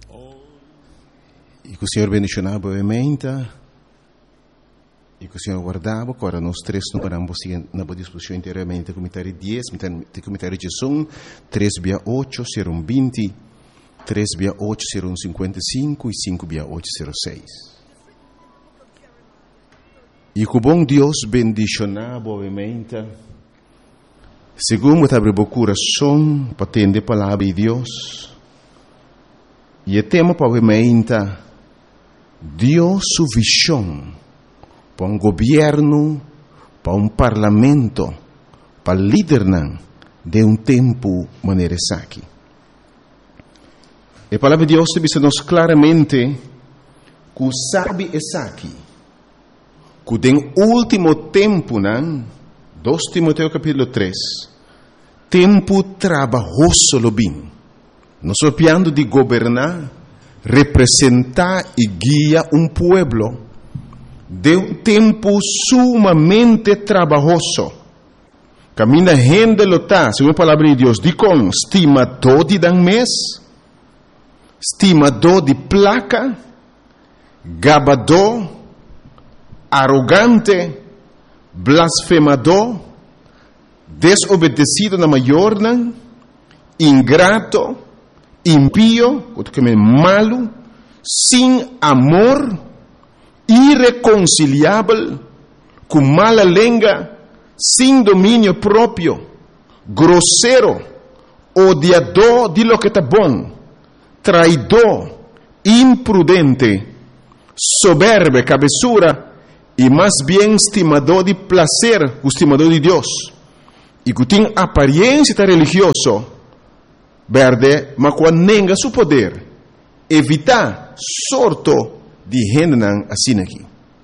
E que o Senhor bendicionava brevemente, e que o Senhor guardava, agora nós três não paramos na discussão inteiramente, comentário 10, comentário de som, 3/8, 020, 3/8, 055 e 5/8, 06. E que o bom Deus bendicionava brevemente, segundo abre o coração para atender a palavra de Deus, e o tema brevemente, Deus sua visão para governo, para parlamento, para líder de tempo maneira aqui. A palavra de Deus diz-nos claramente que o sabe aqui, que no último tempo, 2 Timoteo capítulo 3, tempo trabalhoso lo bem. Nós estamos falando de governar, representar e guiar pueblo de tempo sumamente trabalhoso. Camina gente lota, segundo a palavra de Deus, de com estimador de dan mês, estimador de placa, gabador, arrogante, blasfemador, desobedecido na maior, ingrato, impío, malo, sem amor, irreconciliável, com mala língua, sem domínio próprio, grosseiro, odiador de lo que está bom, traidor, imprudente, soberbo, cabeçura, e mais bem estimador de prazer, estimador de Deus, e que tem aparência religiosa, verde, mas quando nega seu poder, evitar sorto de gente assim aqui.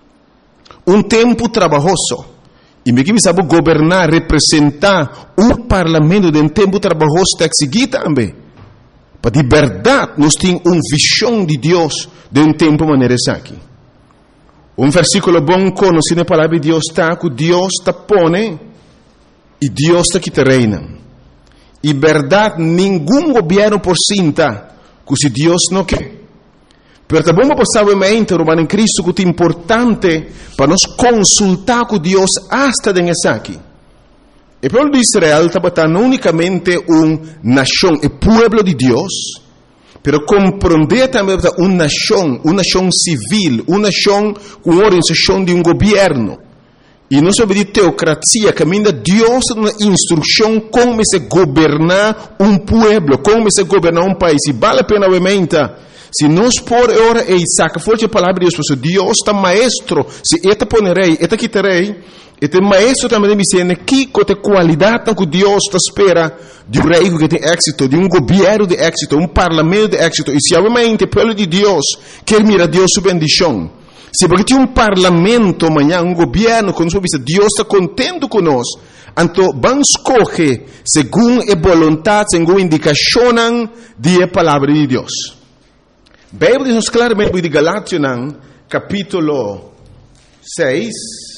Tempo trabalhoso. E me que sabe governar, representar parlamento de tempo trabalhoso está seguir também. Para de verdade, nós temos visão de Deus de tempo maneira aqui. Versículo bom conhecido na palavra de Deus está que Deus está pone e Deus está que te reina. E verdade, nenhum governo por cinta, que se Deus não quer. Pero também vamos passar Romano em Cristo que é importante para nós consultar com Deus hasta dessa aqui. O povo de Israel está não unicamente nação, o povo de Deus, pero compreender também uma nação civil, uma nação com organização de governo. E não sobre de teocracia, caminha Deus uma instrução como se governar povo, como se governar país. E vale a pena obviamente. Se nós por hora e saca forte a palavra de Deus, Deus está maestro, se eta ponerei, eta quitarei, eta maestro também me ensina que qualidade que Deus está espera de rei que tem êxito, de governo de êxito, parlamento de êxito. E se realmente o povo de Deus quer mirar Deus sua bendição, se porque tem parlamento amanhã, governo, quando Deus está contente conosco, então vamos escolher segundo a vontade, segundo a indicação da palavra de Deus. A Bíblia diz claramente de Galátias, capítulo 6,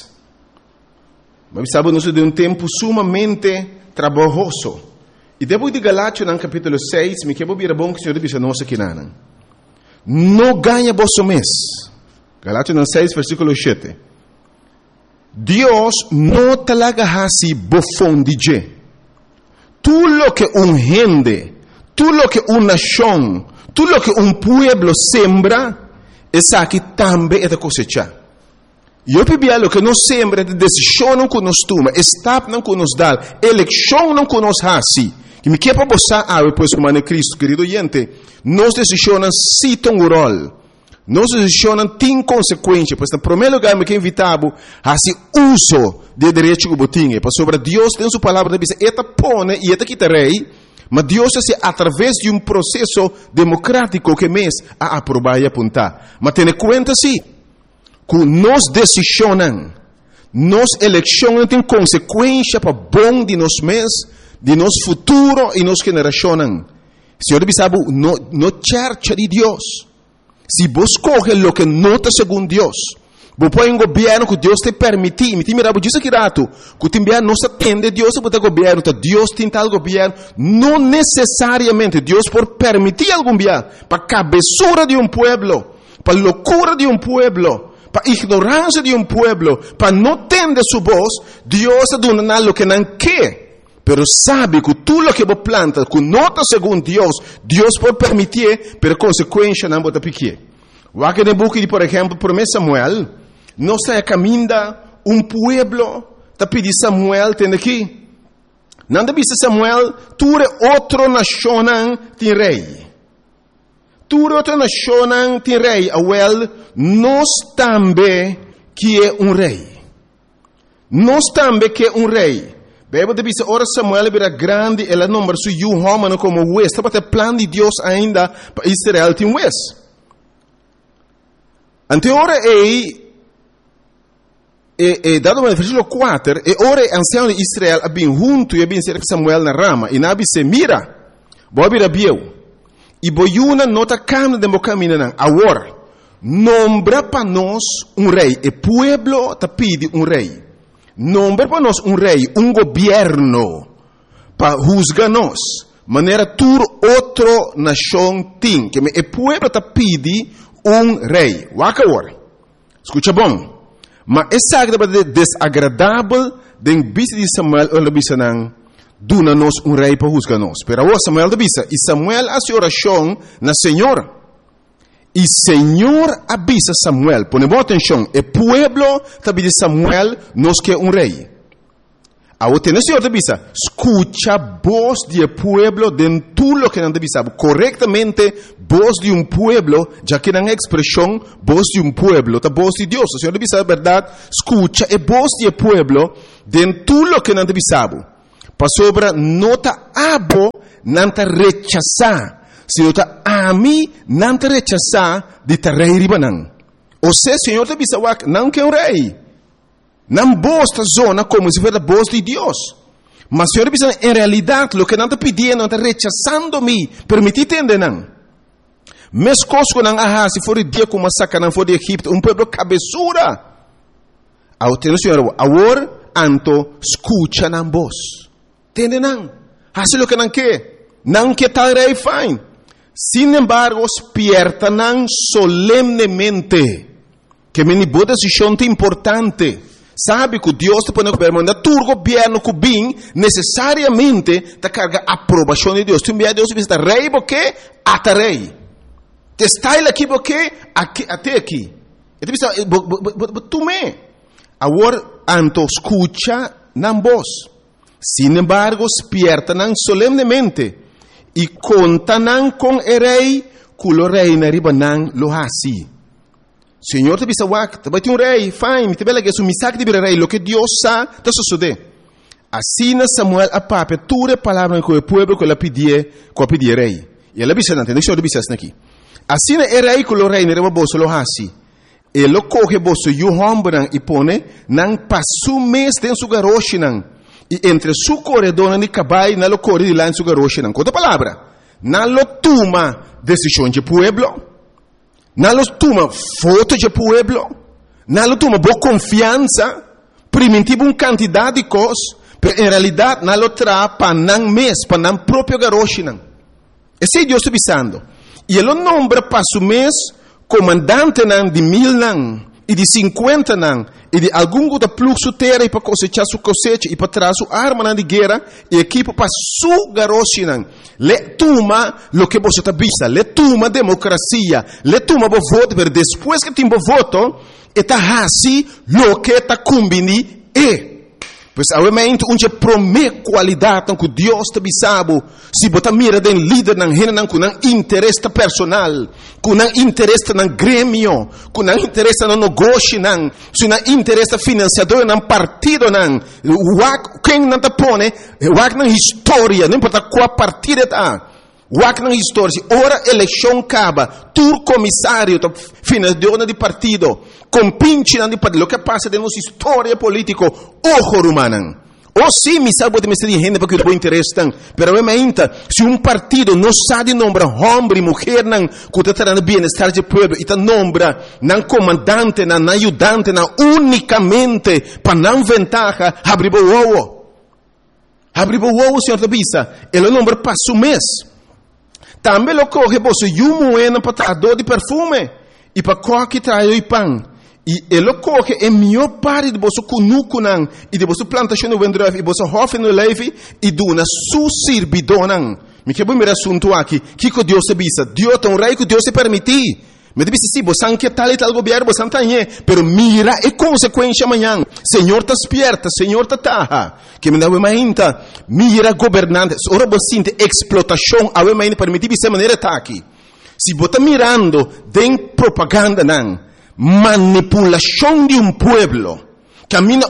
mas sabemos de tempo sumamente trabalhoso. E depois de Galátias, capítulo 6, me quero vir a bom que o Senhor diz a nós aqui, não ganha vosso mês. Galátias 6, versículo 7. Deus não talaga hasi bofão de je. Tudo lo que gente, tudo lo que nação, tudo lo que pueblo sembra, essa aqui também é da cosecha. E eu pedi lo que nós sembra, de decisão não que nós toma, estado não que nós dá, eleição não que nós hasi. Que me quer para você, depois do Mano Cristo, querido gente, nós decisões se tem um rol. Nós decisões têm consequência, pois no primeiro lugar me quer invitar a se uso de direito que botinha, para sobre Deus tem sua palavra, diz, eta pone e eta quitarei. Mas Deus é através de processo democrático que mês a aprovar e apontar. Mas tenha conta sim, que nós decisões, nós eleições têm consequência para bom de nós mês, de nosso futuro e nossa geração. Senhor sabe, no church de Deus. Se vos coge lo que nota segundo Deus, Você põe um governo que Deus te permite. Me mira, você diz aqui rato, que te não se atende Deus para o governo, Deus tem tal governo. Não necessariamente Deus por permitir algum governo, para a cabeçura de pueblo, para a loucura de pueblo, para a ignorância de pueblo, para não entender sua voz, Deus está dando algo que não quer. Pero sabe que tudo o que você planta, que nota segundo Deus, Deus pode permitir, pero consequência não pode pequer. O que no book de, por exemplo, por Samuel, não está caminhando pueblo, está pedindo Samuel, tem aqui. Não está pedindo Samuel, tu é outra nação tem rei. Tu é outra nação tem rei. Well, nós também que é rei. Nós também que é rei. Bíblia diz, ora Samuel era grande, ela número su homem como juez. Está para o plano de Deus ainda para Israel tem juez. Ante ora dado no versículo 4, ora ancião de Israel abin junto e abin cerca Samuel na rama, e nabi se mira, bobi rabieu, e boiuna nota camna de mocamina nan, agora, nombra para nós rei, e pueblo te pide rei, nombra para nós rei, governo, para juzgar nós, maneira tur outro nação tem, que e pueblo te pide rei, waka agora, escuta bom, mas essa é desagradável den bisa de Samuel ou bisa nang duna nos rei para juzgar nos. Pero agora Samuel bisa e Samuel hace oração na Senhor. E Senhor avisa Samuel, ponemos atenção, e pueblo tabi de Samuel nos que rei. Agora tem o Senhor avisa, escucha voz de pueblo de tudo lo que não avisa, corretamente voz de pueblo, já que não é expressão voz de pueblo, tá voz de Deus. O Senhor avisa a verdade, escucha e voz de pueblo de tudo lo que não avisa. Para sobre nota abo não te rechazar, se nota ami não te rechazar de te rei ribanan. Ou seja, o Senhor avisa não que rei. Não bosta zona como se fosse a voz de Deus. Mas Senhor, em realidade, o que não está pedindo, não está rechazando-me. Permitir entender, não. Mas coisas que não há, se for dia como a saca, não for de Egipto, povo cabeçura. Ao ter o Senhor, agora, anto, escucha na voz. Entende, não? Faz o que não quer. Não quer tal rei, fine. Sin embargo, despierta não solemnemente. Que me boa decisão importante. Sabe que Deus te põe no governo, mas o governo que vem necessariamente te carga a aprovação de Deus. Tu envia Deus e diz, rei, porque até rei. Te está ele aqui, porque até aqui. E tu diz, tu me. Agora, anto escucha na voz. Sin embargo, despierta não solemnemente. E conta não com o rei, que o rei na riba não lo assim. Senhor te bisa wak, vai ter rei, fine, te bela que su misak de rei, lo que Deus sa, te sucede. Assim Samuel a pape, ture palavra com o povo que ela pedia rei. E ela bisa nante, deixa eu bisa aqui. Assim é rei que o rei ne reba bolso lo hasi. E lo coge bolso yu hombran e pone nang pasu mês den su garoshi nang. E entre su corredor ni cabai na lo corre de lá em su garoshi nang. Outra palavra, na lo toma decisão de pueblo. Não toma foto de pueblo, não toma boa confiança, primitivo quantidade de coisas, mas em realidade não traz para não mês, para não próprio garoche não. Esse é Deus está avisando. E ele nombra para su mês comandante não de 1000 não, e de 50 não, e de algum que fluxo terra e para cosechar sua cosecha, e para trazer sua arma não de guerra, e equipa para su garoche não. Le toma lo que você está vista, le toma democracia, le toma o voto, mas depois que tem o voto, está assim lo que está combini e. Pois obviamente onde promete qualidade que Deus te bisabo, se você mira den líder não rena com interesse personal, com interesse no grêmio, com interesse no negócio não, se não interesse financiador não partido não, quem não te põe, na história, não importa qual partido está. Wak na história, ora eleição acaba, tur comissário, financiador de partido, compinche de partido, o que passa de nossa história política, ojo rumanan. O sim, me sabe de me ser gente porque o interesse tan. Pero realmente, se partido não sabe nombrar homem e mulher não, que está trazendo bem-estar do povo, e está nombra não comandante, não ajudante, não unicamente para não ventaja, abrir o ovo. Abrir o ovo, senhor Tabisa, ele nombra para o mês. Também lo coge você um moeda para trazer de perfume e para coque trazer o pão. E ele coge a melhor parte de você cunuco não e de você plantação no vendref e você hofe no leve e dona su servidor. Me quero ver assunto aqui. Que Deus se bisa? Deus é rei que Deus se permitir. Me dice sim, você não quer tal e tal governo, você não tem, pero mira a consequência amanhã. Senhor está despierta, Senhor está taja. Que me dá uma ainda, mira governantes, ora você sente explotação, a uma ainda permitir de maneira tá aqui. Se você está mirando, tem propaganda não, manipulação de pueblo. Camina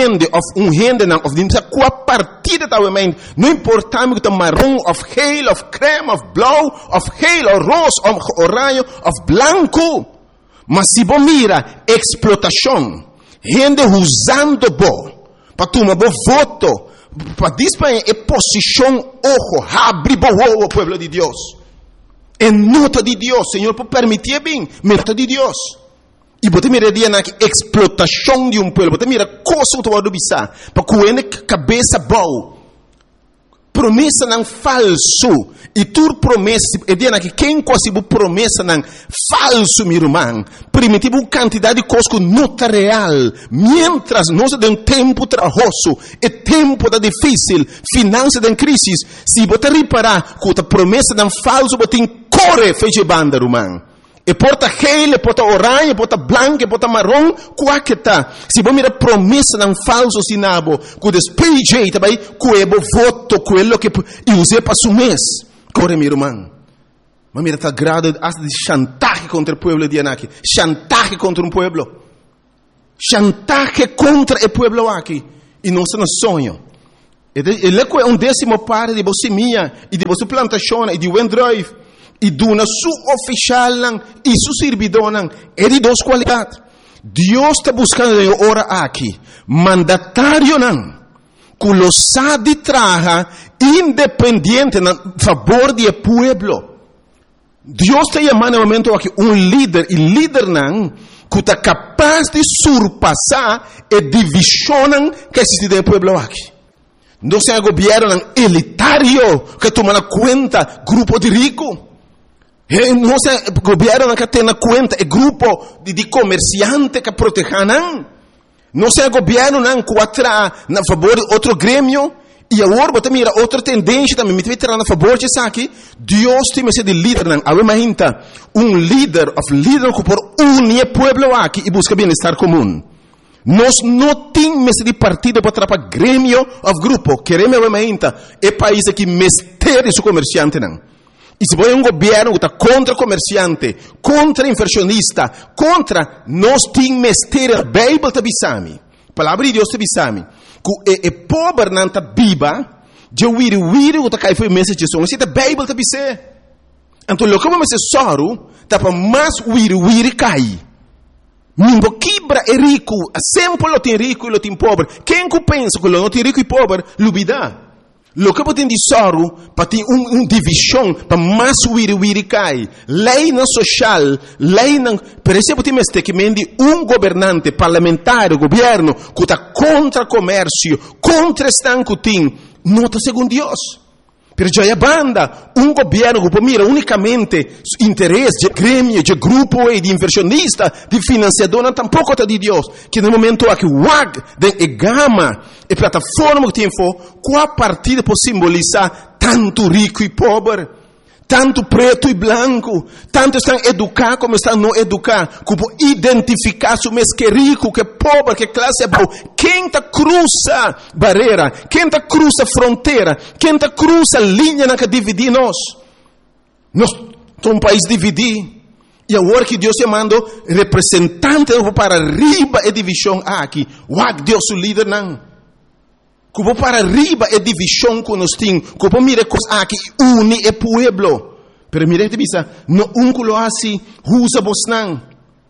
gente não, of dimsa qua partida da uma não importa me que tá marrom, of geel, of creme, of blauw, of geel, of roze, of oranje, of blanco. Mas se você mira explotação, gente usando para tomar voto, para disparar a posição, ojo, abre o pueblo de Deus. É nota de Deus, Senhor, por permitir bem, nota de Deus. E você mira na explotação de pueblo, você mira coisa que você bisa, para que cabeça boa. Promessa não falso. E tu promessa, é dia que quem quase promessa não falso, meu irmão. Primitivo quantidade de coisas que não está real. Mientras nós de tempo trabalhoso, é tempo da difícil, finança da crise. Se você reparar que a promessa não falso, você corre feche banda, irmão. E porta gel, e porta orange, e porta branco, e porta marrom, qual que tá? Se você mira promessa não falso sinabo, que despeje também, que é voto, quello que use para o mês. Corre, meu irmão. Mas mira, está grado de chantaje contra o povo de Anaki. Chantaje contra um povo. Chantaje contra o povo aqui. E não se sonho. Ele é um décimo parte de você minha, e de você plantação, e de Wendrive. E dona su oficial e su servidor é de duas qualidades. Deus está buscando ora aqui mandatário que lo sabe traja independente a favor do povo. Deus está chamando no momento aqui líder e líder que está capaz de surpassar a divisão que existe no povo aqui. Não é um governo elitário que toma conta grupo de ricos. Não é o governo que tem na conta, é grupo de comerciantes que protegem. Não é o governo que atrai a favor de outro grêmio. E agora você mira outra tendência também, me vai a favor de isso aqui. Deus tem que ser de líder. Agora líder que por unir o povo aqui e busca bem-estar comum. Nós não temos de partido para atrapalhar grêmio ou grupo. Queremos é país que mistério seu comerciante. E se você é um governo que está contra comerciante, contra inversionista, contra, nós temos mistério, a Bíblia está bisami. A palavra de Deus está bisami. Que é pobre não está viva, de wiri que está caindo foi mensagem de som. Se a Bíblia está bisami. Então, o que vamos dizer soro, está para mais wiri cai. Nimbo quebra é rico, sempre lo tem rico e lo tem pobre. Quem que pensa que lo não tem rico e pobre, lubida. Lo que pode dizer para ter divisão para mais wiri cai. Lei não social, lei não. Por exemplo, tem que mende governante parlamentar, governo que está contra comércio, contra estanco tem, não está segundo Deus. Pero já é banda, governo que mira unicamente interesse de grêmio, de grupo e de inversionista, de financiador, não tampouco está de Deus. Que no momento aqui, de gama, e plataforma que tem qual partida pode simbolizar tanto rico e pobre, tanto preto e branco, tanto estão educados como estão não educados, que pode identificar se mês que é rico, que é pobre, que classe é boa. Quem está cruza barreira, quem está cruza fronteira, quem está cruza linha que divide nós. Nós somos um país dividido. E agora que Deus chamando representante para arriba a divisão aqui, Deus o líder não. Que para arriba a divisão que nós temos, que mira coisas aqui une o povo. Pero mira que bisa, não que lo assim, usa vos não.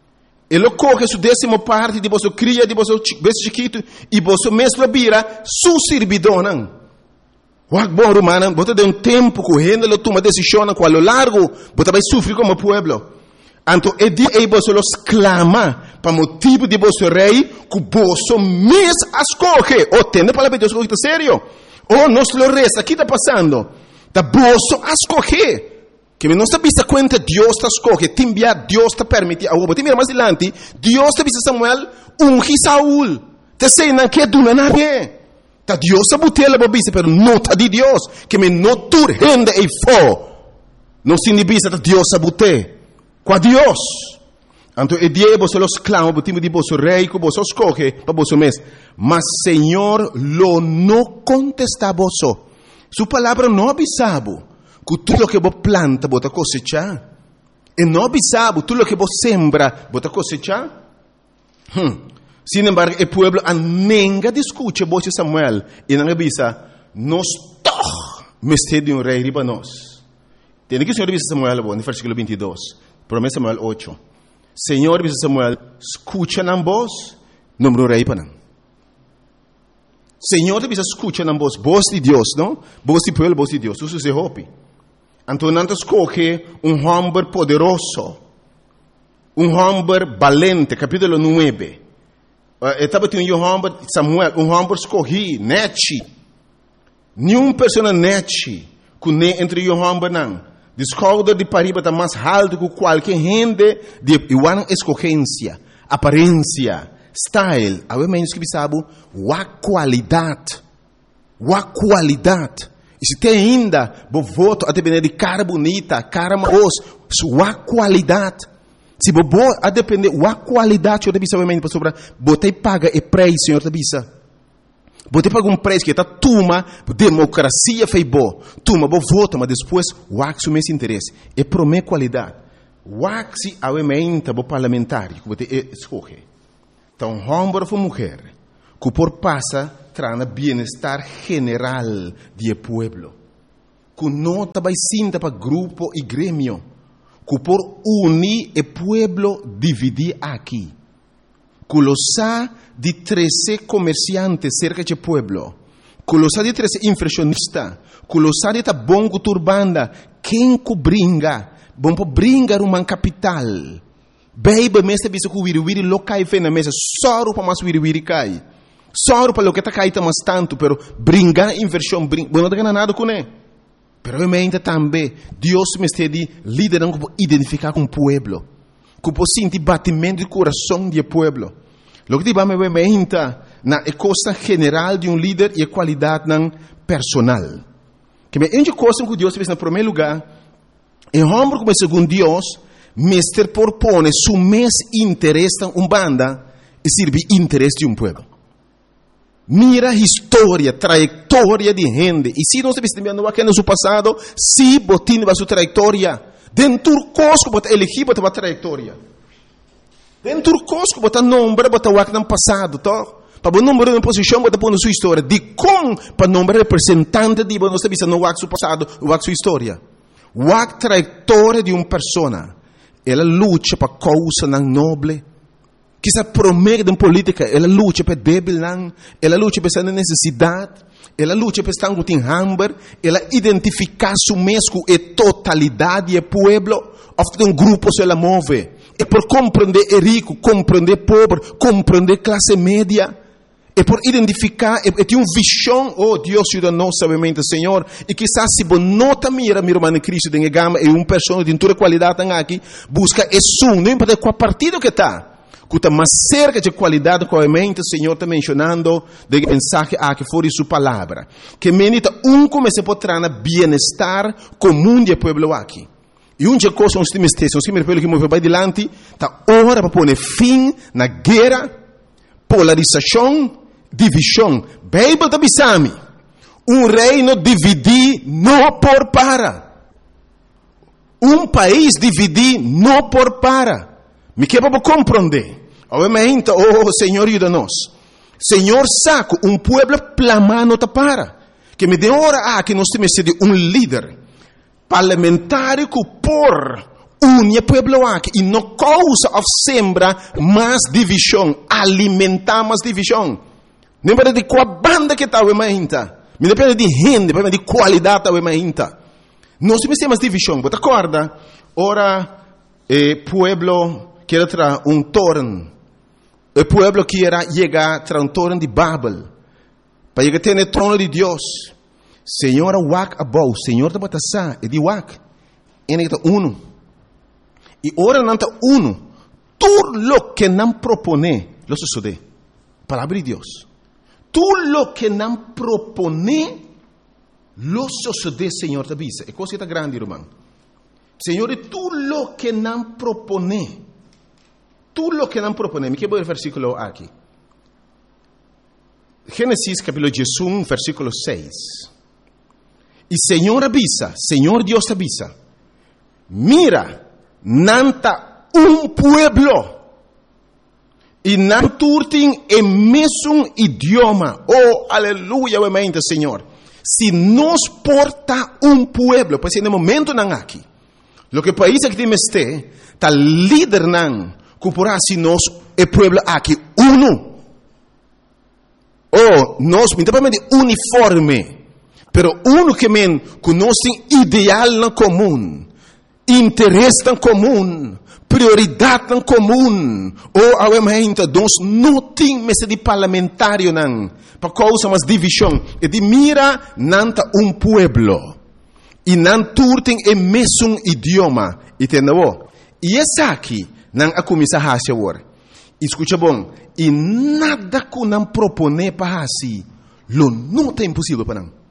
Ele coge sua 10ª parte de você cria, de você besta chiquito, e você mesmo vira su servidor. Wak bom romano, você tem tempo correndo, ele toma decisão com a lo largo, você vai sofrer como pueblo. Então, é dia que você los clama, para motivo de você rei, que você mesmo escolhe. Ou tende para Deus que está sério. Ou nos lo resta, aqui está passando. Da você escolhe. Que não está vista conta, Deus está escolhe. Timbia, Deus está permite. Você mira mais adiante, Deus está vista Samuel, ungi Saúl. Te sei, não quer do nada. Ta Deus está botando a bobisa, pero não está de Deus. Que me não turrende e fo. Não se inibisa, Deus está botando. Com Deus. Então, é dia que você los clama, por time de você rei, que você escolhe para você mesmo. Mas, Senhor, lo não contesta a você. Sua palavra não avisava. Que tudo que você planta, você cosecha. E não avisava, tudo que você sembra, você cosecha. Sin embargo, o pueblo nenga discute você Samuel. E não avisa, nós todos mestre de rei riba nós. Tem que o Senhor avisa Samuel, no versículo 22. Promessa Samuel 8. Senhor avisa Samuel, escucha na voz, número rei para não. Senhor avisa, escucha na voz de Deus, não? Voz de pueblo, voz de Deus. Isso se hope. Então, não escolhe homem poderoso, homem valente, capítulo 9. Estava tendo homem, Samuel, homem escolhi, nete. Nenhuma pessoa nete, que nem entre homem não. Descobre de pariba está mais alto que qualquer gente de igual escolhência, aparência, style. Há menos que sabe, a qualidade. E se tem ainda, vou voto a depender de cara bonita, cara maos, sua qualidade. Se vou a depender da qualidade, eu deve saber para sobre, botei paga e preço, senhor debisa. Botei paga preço que está tuma, democracia fez boa. Tuma, vou voto, mas depois, o meu interesse. É para minha qualidade. O se aumenta o parlamentar, que você escolhe. Então, homem ou mulher, que por passa, traz bem-estar general do pueblo. Que não vai sinta para grupo e grêmio. Que por unir o pueblo dividir aqui. Que los ha de 13 comerciantes cerca do pueblo. Que los ha de 13 inflacionistas. Que los ha de ta bom turbanda. Quem que bringa? Bom para bringar uma capital. Baby, mestre visto que wiri lo cai fe na mesa. Soro para mais wiri cai. Soro para lo que está caído mais tanto. Pero bringar inversão. Não tem nada com ele. Pero realmente também, Deus me está liderando para identificar com o pueblo. Que pode sentir batimento do coração do pueblo. O que vai me entra na coisa general de líder e a qualidade personal. Que me enche coisa que Deus fez no primeiro lugar. E homem como segundo Deus, mestre propõe seu mais interesse em banda e serve interesse de pueblo. Mira a história, trajetória de gente. E se não se vendo aqui no seu passado, se botin a sua trajetória. Dentro do cosco, bota elegir, bota a trajetória. Dentro do cosco, bota nome, bota o que no passado, tá? Para o número de posição, bota a sua história. De como, para o nome representante de você vista no seu passado, o sua história. A trajetória de uma pessoa. Ela luta para causa nobre. Que se promete em política, ela luta para débil, ela luta para essa necessidade, ela luta para estar com hambre, ela identifica su mesmo e totalidade do pueblo, ofta um grupo se ela move, é por compreender o rico, compreender o pobre, compreender a classe média, é por identificar, é ter uma visão, oh Deus ajuda nós, sabemente, Senhor, e quizás se você não mira, meu irmão Cristo, tem gama, é uma pessoa de toda qualidade aqui, busca isso, não importa qual partido que está, que está mais cerca de qualidade que o Senhor está mencionando de mensagem que for de sua palavra. Que menita comece a trazer bem-estar comum do povo aqui. E uma coisa, uns times que move para adiante, está hora para pôr fim na guerra, polarização, divisão. Bíblia da Bisami. Reino dividir não por para. País dividir não por para. Me quer para compreender. Obviamente, oh Senhor, ajuda-nos. Senhor, saco pueblo plamano ta para. Que me dê hora que nós temos de líder parlamentar que por une pueblo aqui e não causa of sembra mais divisão, alimentar mais divisão. Não depende de qual banda que está o mainta, não depende de gente, depende de qualidade da mainta. Nós temos mais divisão. Você acorda? Ora, pueblo quer trazer torno. O pueblo quer chegar a torno de Babel, para chegar a ter o trono de Deus. Senhor, wak abou, Senhor da batasa, e de wak, ele está uno. E ora não está uno, tudo lo que não propone, lo sucede. Palavra de Deus. Tudo lo que não propone, lo sucede, Senhor da bisa. É coisa que está grande, irmão. Senhor, tudo lo que não propone. Tudo lo que não propone. Me quero ver o versículo aqui. Gênesis capítulo 11, versículo 6. E Senhor avisa, Senhor Deus avisa, mira, nanta pueblo, e não turtem o mesmo idioma. Oh, aleluia, mente, Senhor. Se nos porta pueblo, pois no momento não aqui, lo que país que temos está líder não, cupurá se nós o pueblo aqui uno. Oh, nós, de uniforme. Pero uno que conhece ideal na comum, interesse na comum, prioridade na comum. Ou awementa, nós não temos de parlamentário não, para causa mais divisão. E de mira nanta pueblo e não turtem o mesmo idioma. Entendeu? E essa aqui não a começar a fazer agora. Escuta bom. E nada que não propone para assim, lo não é impossível para não.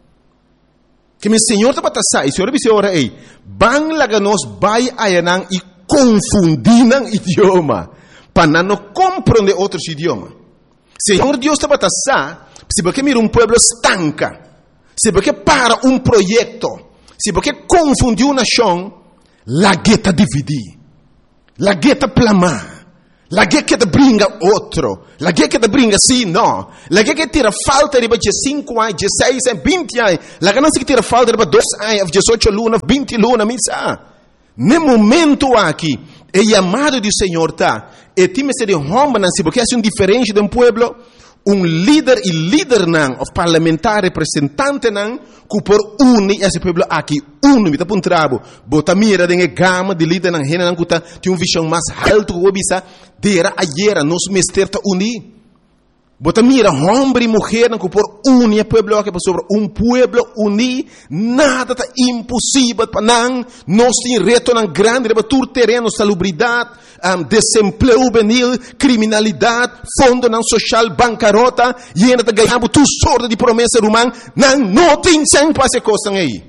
Que meu Senhor está batendo, e o Senhor disse ora aí, bang laga nós vai ayanang e confundir nang idioma, para não compreender outros idiomas. Senhor Deus está batendo, se porque mira pueblo estanca, se porque para projeto, se porque confundir uma nação, la gueta dividir, la gueta plamar. La che te bringa outro, la che te bringa sì, no, la che tira falta di 5 anni, 16 anni, 20 anni, la che non si tira falta di 2 anni, 18 luna, 20 luna, mi sa. Nel momento aqui, é chamado do Senhor, tá? E time se de homem, não se porque é diferente de pueblo, líder e líder não, o parlamentar representante não, que por unir esse pueblo aqui, me tá por trabo, bota mira de gama de líder não, rena não que tem visão mais alto que o bisa, dera ayer, nos mester tá unir. Bota mira, homem e mulher não que por unir pueblo aqui, sobre pueblo unir, nada tá impossível para não, nós tem reto não grande, para tur terreno, salubridade, desemprego juvenil, criminalidade, fundo não social, bancarrota, e ainda tá ganhando tu sorte de promessa romana, não tem sem passe coisa aí.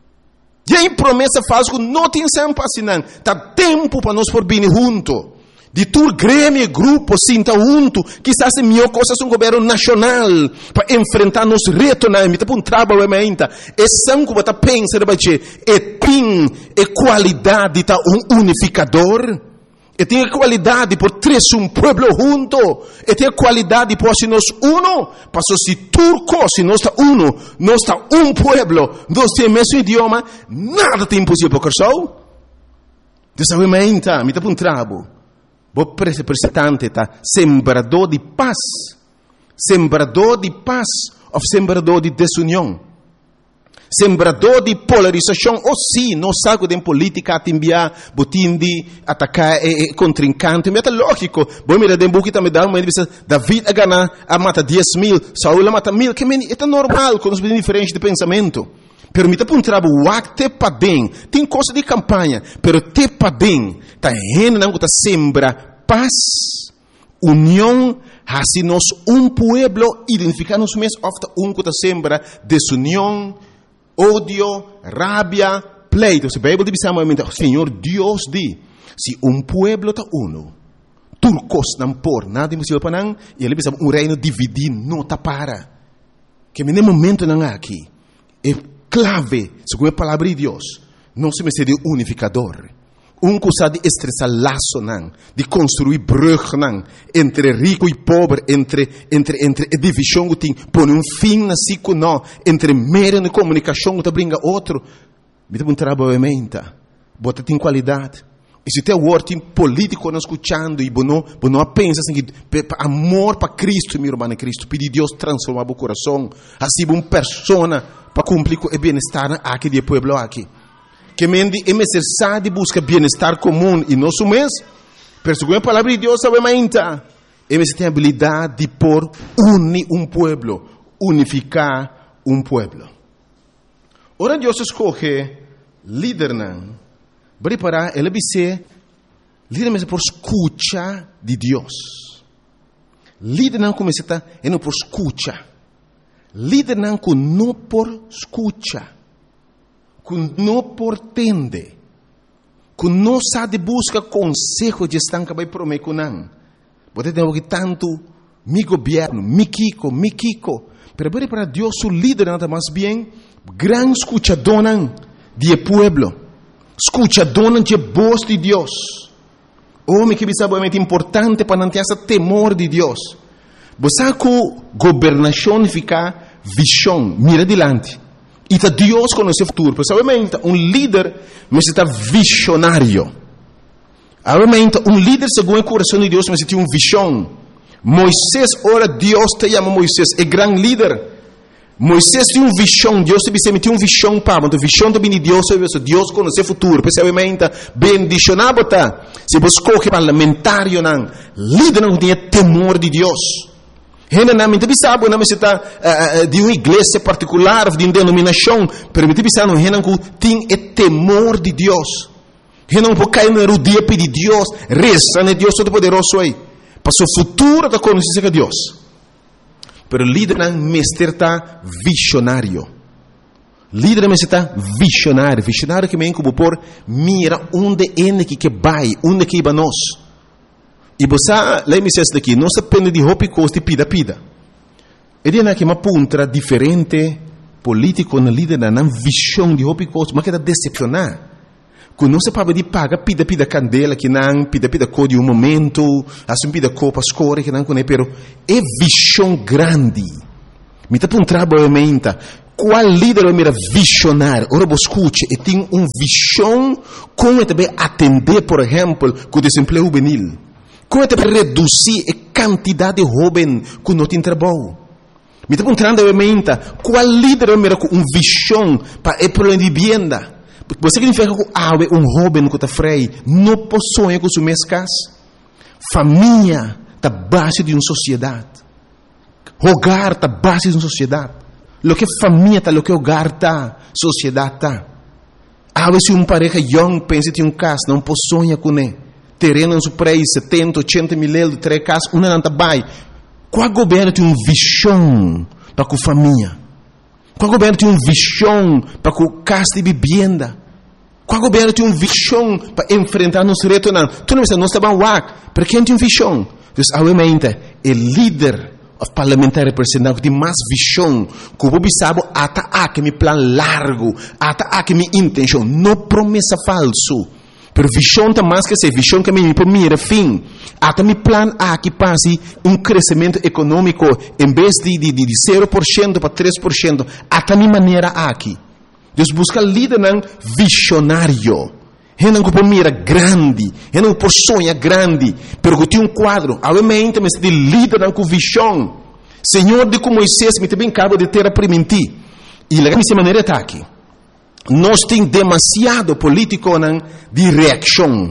E aí promessa falsa que não tem sem passe não, tá tempo para nós por vir junto. De tur grêmio, grupo, sinta junto, quizás é melhor coisa um governo nacional para enfrentar nos retos na emita para trabalho ainda. É sangue que você pensa é tem qualidade tá unificador. E tem qualidade por três pueblo junto. E tem qualidade por se nós uno, passo se turco, se nós está uno, nós está pueblo, nós temos o mesmo idioma, nada tem impossível para o Dessa ainda, me tá para trabalho. O representante tá sembrador de paz ou sembrador de desunião, sembrador de polarização, ou sim, não sabe de política a enviar, botim de atacar contrincante, mas é lógico, bom mira de buki também dá uma David a ganhar a mata 10,000, Saul a mata 1,000, que é normal, com os diferentes de pensamento. Pero me tá para trabalho, te padem, tem coisa de campanha, pero te padem, tá rena não tá sembra paz, união, assim nós pueblo identificar-nos mesmo, ofta que tá sembra desunião, ódio, rabia, pleito. Se a Bíblia diz o Senhor Deus diz, se pueblo tá uno, turcos não por nada impossível para não, e ele diz reino dividido não tá para, que no momento não aqui é clave, segundo a palavra de Deus, não se me de unificador. Que sabe de estressar laço, não, de construir brug, não, entre rico e pobre, entre divisão que tem, pôr fim na ciclo, não, entre meio de comunicação que brinca outro. Me dá trabalho em mente, bota tem qualidade. E se tem word político não escutando e não pensa assim que amor para Cristo, meu irmão Cristo, pedir Deus transformar o coração, assim uma pessoa para cumprir o bem-estar aqui do povo aqui. Que mendi é necessário buscar bem-estar comum e não mês, pero segundo a palavra de Deus, sabemos é tem a habilidade de unir um povo, unificar um povo. Ora Deus escolhe líder não, preparar ele vai ser líder mesmo por escuta de Deus. Líder não começa a é não por escuta. Líder não por escuta. Que não por tende. Que não sabe buscar conselho de estanca vai prometer com não. Você tem que tanto mi governo, mi Kiko. Pero para Deus o líder nada mais bem gran escuchador de pueblo. Escuchador de voz de Deus. Homem que sabe é importante para não ter esse temor de Deus. Você que governação fica visão, mira adiante. E Deus conhece o futuro. Porque obviamente líder necessita visionário. Obviamente líder segundo o coração de Deus necessita visão. Moisés, ora Deus te chama Moisés, é grande líder. Moisés tinha visão, Deus te tinha visão para, então visão também de Deus conhece o futuro. Obviamente bendicionado tá. Se você escolhe parlamentário não, líder não tem temor de Deus. Generalmente sabe não necessita de uma igreja particular, de uma denominação, pero me sabe não tem temor de Deus. Não pode cair no dia pedir Deus, reza, né Deus todo-poderoso aí. Para o futuro da conhecer de Deus. Pero líder não está visionário. Líder está visionário. Visionário que vem como por mira onde é que vai, onde que vai nós. E você, lembra-se daqui, não se depende de roupa e costa e pida. Ele é que uma ponta diferente político na líder não visão de roupa e costa, mas que está decepcionar. Quando não se pode de paga, pida candela que não, pida cor de um momento, assim pida cor para escolher que não conhece, pero é visão grande. Me está para um trabalho qual líder é mira visionário? Ora você escute, e tem visão como também atender, por exemplo, com o desemprego juvenil. Como também reduzir a quantidade de jovens que não tem trabalho. Me está perguntando qual líder é mira com visão para o problema de vivienda. Você significa que jovem que está freio não possui com suas casas. Família está base de uma sociedade. Hogar está base de uma sociedade. Lo que família está, lo que hogar está, sociedade está. Se uma pareja young pensa em casa, não possui com ele. Terreno em seu preço, 70, 80 mil euros, 3 casas, uma não está bem. Qual governo tem uma visão para a família? Qual governo tem uma visão para a casa de vivenda? Qual governo tem uma visão para enfrentar nos retos? Tu não está bem, para quem tem uma visão? Então, obviamente, o líder parlamentar representante tem mais visão, que o povo sabe, até meu plano largo, até minha intenção, não promessa falso. Pero visão está mais que ser visão que me mira fim. Até meu plano aqui passe crescimento econômico em vez de 0% para 3%. Até minha maneira aqui. Deus busca líder visionário. Não que mira grande, não por sonha grande, pero que tem quadro. Obviamente, mas de líder com visão. Senhor de como Moisés me também acaba de ter a permitir. E a minha maneira está aqui. Nós temos demasiado político de reação.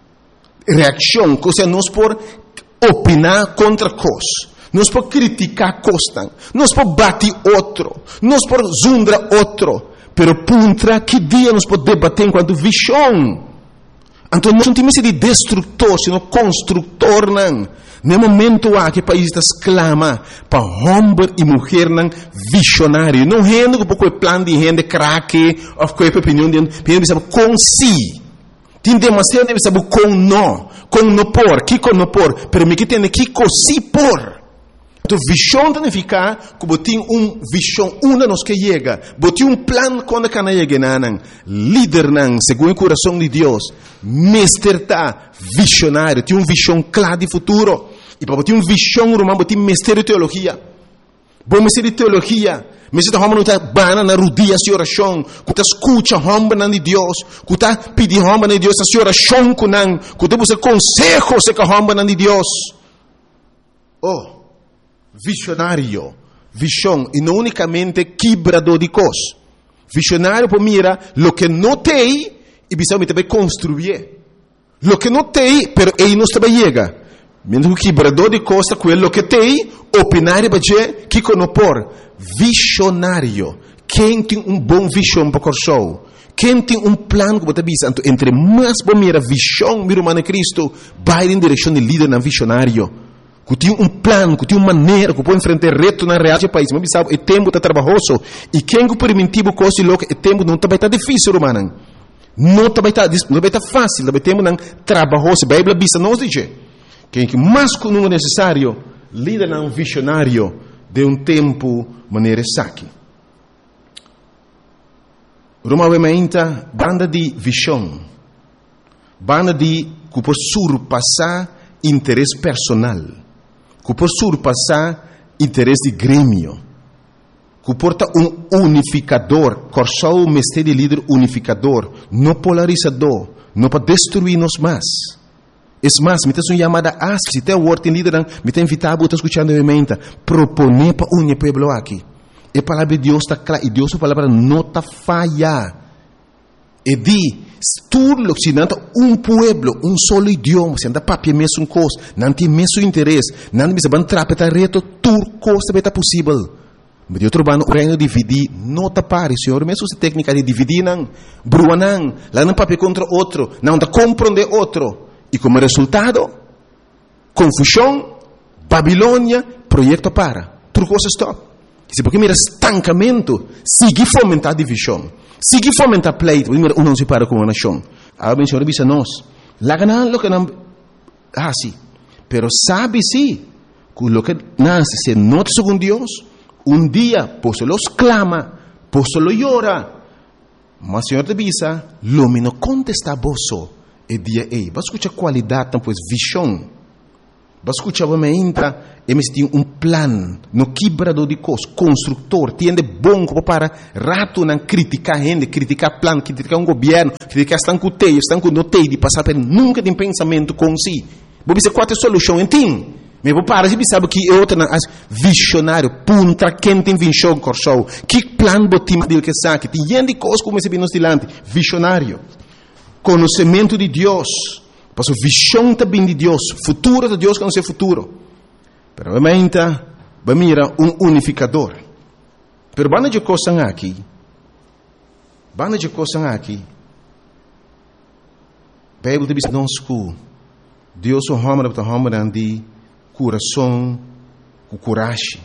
Reação, ou seja, nós por opinar contra coisas. Nós por criticar coisas. Nós por bater outro. Nós por zundar outro. Pero puntra que dia nós podemos debater enquanto visão. Então nós não temos de destrutor, sino construtor. No momento que o país exclama para homem e mulher visionário. Não rende com o plano de rende craque, ou com a opinião de gente, com si. Tem demasiado de saber com não por, que com não por, pero me que tem que com si por. Então, visão tem que ficar, como tem visão, uma nos que chega, tem plano quando que não chega, líder, segundo o coração de Deus, mestre está visionário, tem visão clara de futuro, e para ter visão, tem mestre de teologia. Bom mestre de teologia, Mas se homem não está bana na rodia de oração, que está escuta homem de Deus, que está pedindo homem de Deus a oração com não, que está buscando consejo se que homem de Deus. Oh, visionário, visão, e não unicamente quebrador de coisas. Visionário para mira lo que não tem e bisogna também construir. Lo que não tem, pero ele não está chega. Mentre o quebrador de costa, quello que tem, opinare baje, que conopor. Visionário. Quem tem bom visão para o show? Quem tem plano que você bisa? Entre mais bom mira visão, mira o Cristo, vai em direção de líder na visionário. Que tem plano, que tem maneira, que pode enfrentar reto na realidade do país. Mas sabe, o tempo está trabalhoso. E quem que permitiu coisa louca, o tempo não está difícil, romano. Não está fácil, o tempo não trabalhoso. A Bíblia bisa nos diz. Quem que mais que não é necessário, líder não visionário de tempo maneira saque. Roma vementa banda de visão, banda de que por surpassar interesse personal, que por surpassar interesse de grêmio, que porta unificador, corsal o mestre de líder unificador, não polarizador, não para destruir-nos mais. É mais, me tem uma chamada asp, se tem o word em líder, me tem invitado a escutar a menta, proponer para o pueblo aqui. E a palavra de Deus está clara, e Deus a palavra não está falha. E di, tudo se não está pueblo, solo idioma, se não está papel mesmo coisa, não tem mesmo interesse, não tem mesmo trapetar reto, tudo coisa está possível. Mas eu trabalho no reino de dividir, não está pare, senhor, mesmo essa técnica de dividir, não, brua não, lá não papel contra outro, não está compreender outro. E como resultado, confusão, Babilônia, projeto para. Tudo coisa stop. Se porque mira estancamento, sigue fomentar divisão, sigue fomentar pleito, mira não se para com uma nação. A bem senhor bisa nós, lá ganan lo que não, sim, pero sabe sim, que lo que nasce se nota segundo Deus, dia, por se los clama, por se lo llora, mas senhor te bisa, lo me no contesta boso. E dia ei, vai escutar qualidade, pois visão. Vai escutar vai me entra, e me tem plano, no quebrador de coisas, construtor, tiende bom para rato não criticar gente, criticar plano, criticar governo, criticar estão com teio, estão com notei de passar por nunca tem pensamento com si. Vou dizer qual é a solução, entende? Mas vou parar se sabe que é outra visionário, punta quem tem visão corsou, que plano botim dele que sabe, tem gente de coisas como esse bem nos dilante, visionário. Conhecimento de Deus, para a visão também de Deus, futuro de Deus que não é futuro. Pero realmente, vai mira unificador. Pero banda de coisas aqui, Bíblia diz nós que Deus o homem para homem de coração, com coragem.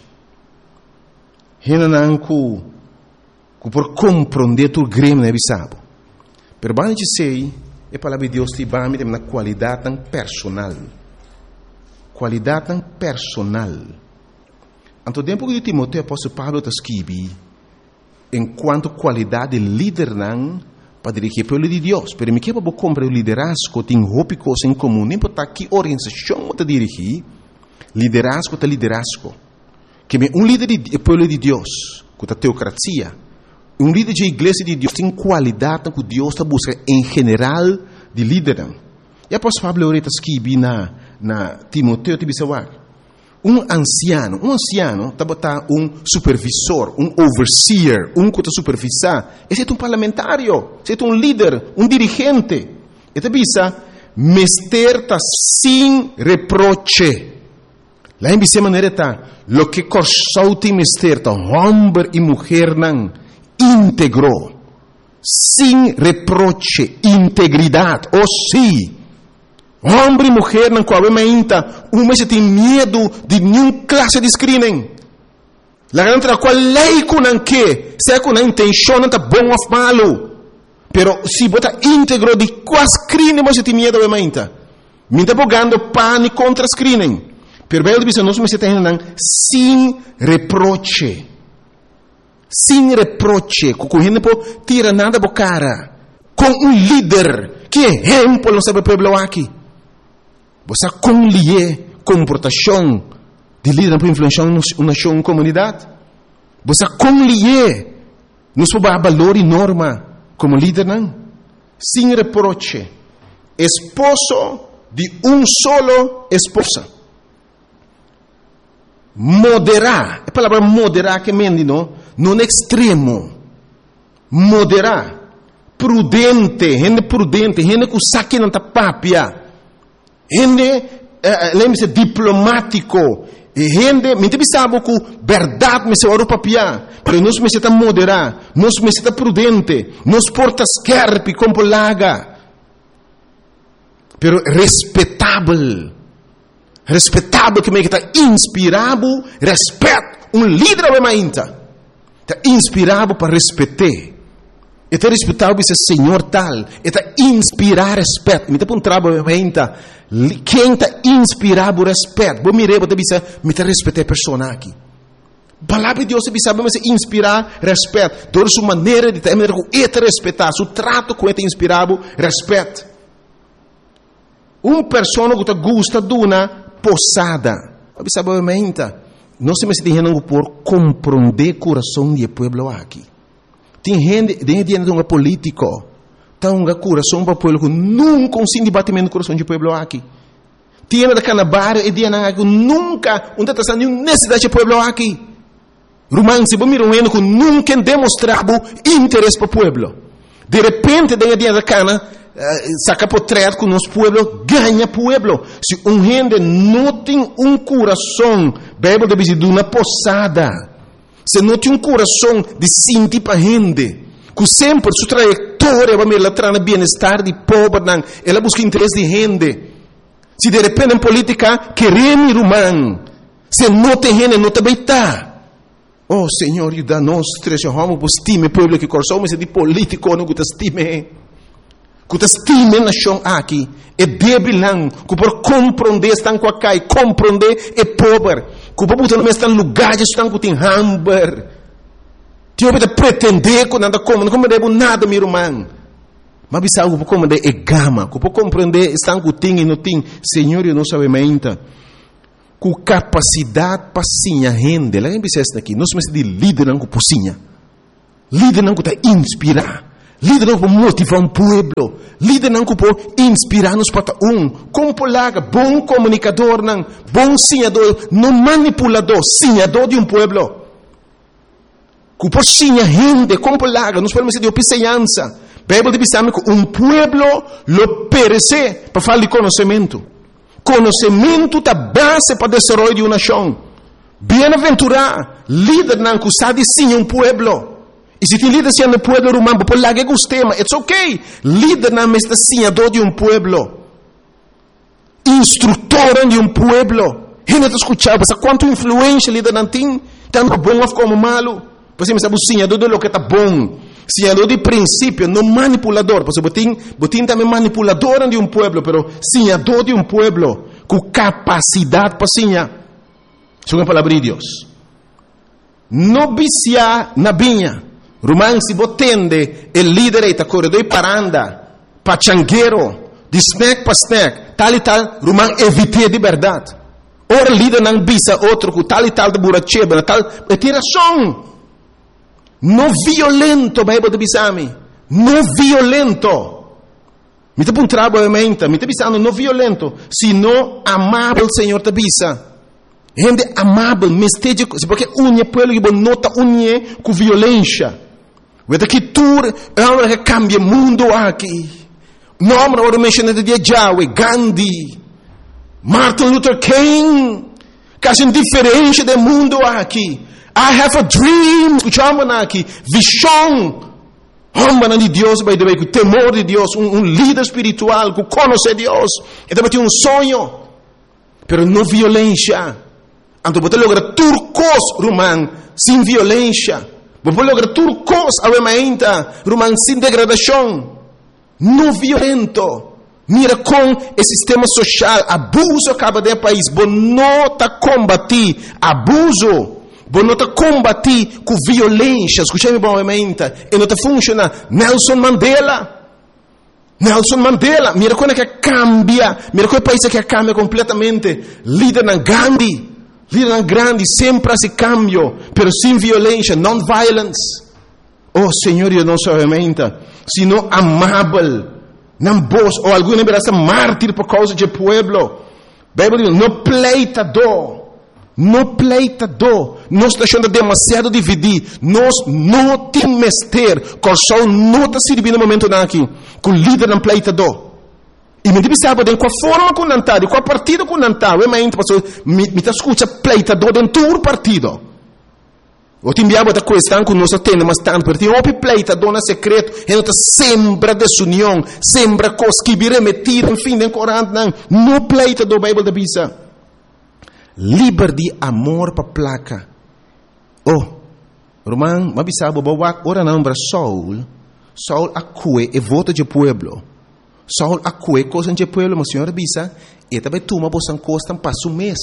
Renan que por compreender tu grêmio né bisabo. Pero banda de sei, a palavra de Deus te vai me ter uma qualidade tão personal. Qualidade tão personal. Anto tempo que Timoteo apóstolo Paulo está escrevendo, enquanto qualidade de líder não para dirigir o povo de Deus. Pero me quebra comprar o liderazgo tem roupa coisa em comum. Nem importa que organização está dirigir, liderazgo está liderazgo. Que líder do povo de Deus, com a teocracia, líder de igreja de Deus tem qualidade que Deus está buscando em geral de líder. E após Pablo está escrevendo na Timoteo te bisawak. Anciano está botar supervisor, overseer, que está supervisar. Esse é parlamentário, esse é líder, dirigente. E te bisa, mester está sem reproche. Lá em bisa maneira está, lo que corsou tem mester está, homem e mulher não, íntegro, sem reproche, integridade, sim. Homem e mulher não coabem ainda, se tem medo de nenhuma classe de screening. La garanta qual lei com não que, se com a intenção não está bom ou malo, pero se bota íntegro de qual screening você tem medo ou ainda, me está bogando pânico contra screening. Pero bem diz nós me tem sem reproche, com gente por tira nada bo cara, com líder que exemplo não sabe pueblo aqui. Você colhe comportação de líder para influenciar uma nação, uma comunidade. Você conlie, nos pode dar valor e norma como líder, não? Sem reproche. Esposo de solo esposa. Moderar. A palavra moderar que mendi, não? Não extremo. Moderar. Prudente, gente que saque na tapapia. Gente, lembre-se, diplomático. Gente, me sabe que verdade me se ora papia. Pero nós me se moderar, nós me se prudente, nós porta scarpi com polaga. Pero respeitável. Respeitável que me está inspirado, respeito. Líder é mainta. Está inspirado para respeitar. Está respeitado esse Senhor tal. Está inspirar respeito. Me está um trabalho mainta. Quem está inspirado respeito. Vou mirar, vou dizer, me está respeitar a pessoa aqui. Palavra de Deus sabe me inspirar respeito. Toda sua maneira de ter respeitar, seu trato com ele inspirado respeito. Pessoa que gosta de uma posada. Sabe mainta. Não se me dizendo por compreender o coração do povo aqui. Tem gente de um político, tem um coração para o povo que nunca consegue debatimento no coração do povo aqui. Tem da canabar e de que nunca não está nenhuma necessidade do povo aqui. Romano se vamos mirar que nunca demonstrava interesse para o povo. De repente, dentro da cana, saca portrait com o nosso povo, ganha povo. Se gente não tem coração, Bíblia deve dizer de uma posada. Se não tem coração de sentir para a gente, que sempre sua trajetória vai me levar no bem-estar de pobre, ela busca interesse de gente. Se de repente em política, queremos romano, se não tem gente, não tem beita. Oh, Senhor, ajuda-nos, trejamos, estime o povo que coração, mas é de político, não te estime. Que te estime a nação aqui, é débil, que por compreender, estão com a cai, compreender é pobre. Que o povo não está em lugares, estão com o hamburger. Tio pode pretender que nada como, não compreende nada, meu irmão. Mas bisa o povo compreender é gama, que o povo compreender, estão com o e não tem. Senhor, eu não sabe ainda. Com capacidade para sinha rende, lá em Bissés aqui, nós somos de líder não com pocinha. Líder não que está inspirar. Líder não para motivar povo. Líder não para inspirar-nos para como polaga, bom comunicador, não, bom sinhador, não manipulador, sinhador de povo. Que por sinha rende, como polaga, nós podemos dizer de opicenhança. Bíblia diz que povo lo perece para falar de conhecimento. Conhecimento é a base para o desenvolvimento de uma nação. Bem-aventurado, líder não que sabe sim povo. E se tem líder sendo povo romano, por lá que gostema, it's okay. Líder não é senhador de povo. Instrutor de povo. Gente está escutando, mas quanto influência líder não tem, tanto bom como malo. Você me sabe o senhador de lo que está bom. Senhador de princípio, não manipulador. Porque botim também manipulador de povo, mas senhador de povo, com capacidade para senhar. Isso é a palavra de Deus. Não viciar na vinha. Romano se botende el líder está corredor paranda, pachangueiro, de snack para snack, tal e tal, Romano evite de verdade. Ora líder não bisa outro com tal e tal de buracheba, tal, é tiração. Não violento, Bíblia de bisami. Não violento. Me te puntrabo a mente, me te bisando não violento, sino amável, Senhor te bisa. Gente amável, mesteja, porque unha pueblo que nota unha com violência. Vede que tur é uma que cambia o mundo aqui. Nome agora mencionado de Yahweh, Gandhi, Martin Luther King, quase indiferente do mundo aqui. I have a dream, escutamos aqui, visão. Homem de Deus, by the way, com temor de Deus, líder espiritual, que conhece Deus. E também tem sonho, pero não violência. Então, você logra turcos, romano, sem violência. Você logra turcos, ainda, romano, sem degradação. Não violento. Mira com o sistema social, abuso acaba de país. Você não está combater abuso. Você não está combater com violência. Escute-me bem, e não está funcionando. Nelson Mandela, mira como é que cambia. Mira como é país que cambia completamente. Líder na Gandhi. Líder grande, sempre esse cambio, pero sem violência, non-violence. Oh, Senhor, eu não somente, sino amável, não vos, ou alguma vez mártir por causa do povo. Bíblia diz, não pleitador. Não pleitador. Nós estamos achando demasiado dividir. Nós não temos mestre. Coração não está servindo no momento aqui. Com o líder não pleitador. E me diz sabe, com a forma com nantar, com a partido com nantar. Eu me escuta pleitador dentro do partido. Eu te enviava da questão que nós temos, mas tanto, porque tem um pleitador no secreto. E não está sempre desunião, sempre coisa que vira metido, enfim, nem corante, não pleitador, Bíblia da Bisa. Liberdade, amor para placa. Oh, Romão, mas sabe, ora não para Saul acue e vota de pueblo. Saul acue coisa de pueblo, mas senhora bisa, e também toma bosan costa passo um mês.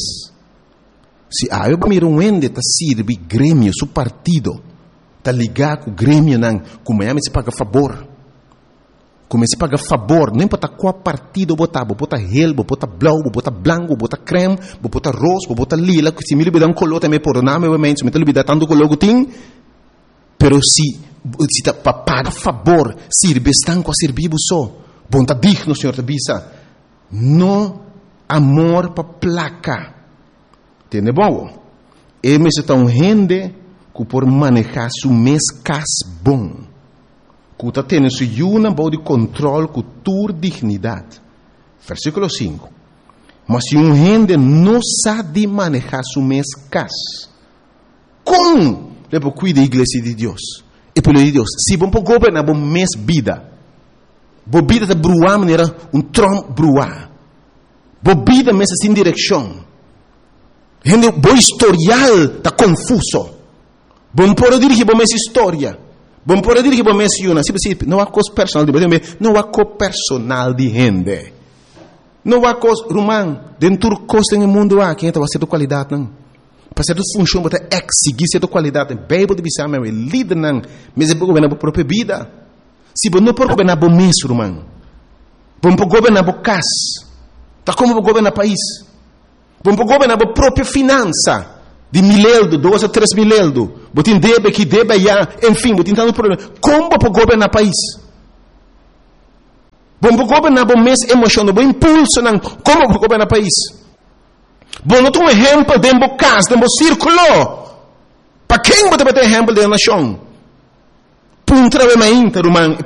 Se eu miro ende tá sirve grêmio, su partido, tá ligar com o grêmio não, como é se paga favor. Como se paga favor, não importa qual partido botar relbo, botar blau, botar branco, botar creme, botar rosa, botar lila, que se me libera color também por nome, obviamente, se me libera tanto color que tem, pero se tá para pagar favor, sirve estão com a servir só, bom tá digno, senhor tá bisa, no amor para placa, entende bom? E me se tá gente que por manejar su mês cas bom. Que está tendo uma boa de controle com tua dignidade. Versículo 5. Mas se gente não sabe manejar seu mês cas, como deve cuidar da igreja de Deus? E pelo de Deus, se vamos governar bom mês vida, boa vida está bruar maneira trom bruar, boa vida mês sem direção, gente bom historial está confuso, bom por dirigir bom mês história. Bom, por dizer que bom menciona, não há coisa personal de não há coisa personal de gente. Não há coisa, Romão, dentro do coisa no mundo há, quem está a ser de qualidade, não. Para ser de função, para exigir ser de qualidade, Bíblia de Bissau, meu líder, não. Mas é para governar a própria vida. Se você não pode governar bom mês, Romão, bom para governar bom casa, tá como para governar país, bom para governar a própria finança. De 1.000 euros, 2 a 3 mil euros. Botin debe aqui, debe allá. Enfim, botin tanto problema. Como para governar o país? Bom para governar bom mês emocional, bom impulso, não. Como para governar o país? Bom, não tem um exemplo de um casa, de um círculo. Para quem você vai ter exemplo de nação? Puntra bem ainda, Romão.